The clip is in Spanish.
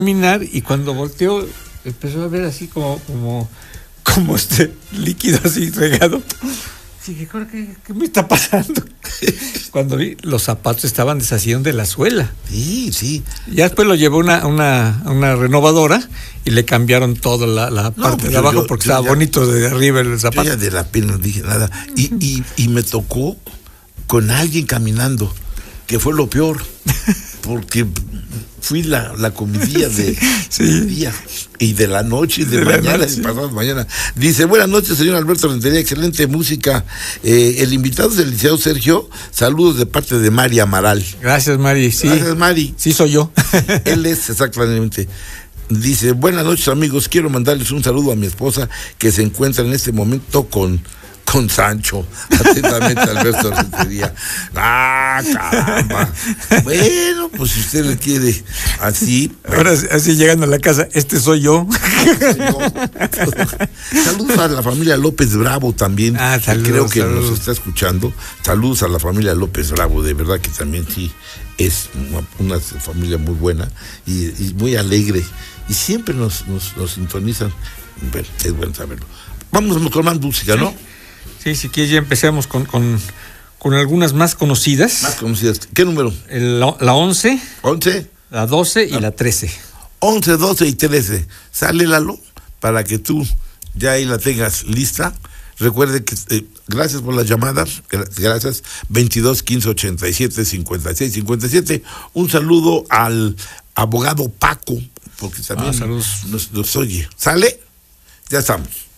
caminar y cuando volteó empezó a ver así como líquido así regado. Dije, ¿qué me está pasando? Cuando vi, los zapatos estaban deshaciendo de la suela. Sí. Ya después lo llevó una renovadora y le cambiaron toda la parte de abajo porque estaba bonito de arriba el zapato. Yo ya de la pena no dije nada. Y me tocó con alguien caminando, que fue lo peor, porque fui la comidilla del día y de la noche y de mañana y pasado mañana. Dice, buenas noches, señor Alberto Rentería, excelente música. El invitado es el licenciado Sergio, saludos de parte de Mari Amaral. Gracias, Mari. Sí. Gracias, Mari. Sí, soy yo. Él es exactamente. Dice, buenas noches, amigos, quiero mandarles un saludo a mi esposa que se encuentra en este momento con Sancho. Atentamente, Alberto Rentería. Caramba. Bueno, pues si usted le quiere así. Ahora, así llegando a la casa, soy yo. Saludos a la familia López Bravo también. Saludos, creo que saludos. nos está escuchando. Saludos a la familia López Bravo, de verdad que también sí es una familia muy buena y muy alegre. Y siempre nos sintonizan. Bueno, es bueno saberlo. Vamos con más música, ¿no? Sí, si quieres ya empecemos con algunas más conocidas. Más conocidas. ¿Qué número? La 11. 11. La 12 y la 13. 11, 12 y 13. Sale, Lalo, para que tú ya ahí la tengas lista. Recuerde que gracias por las llamadas. Gracias. 22 15 87 56 57. Un saludo al abogado Paco, porque también nos oye. ¿Sale? Ya estamos.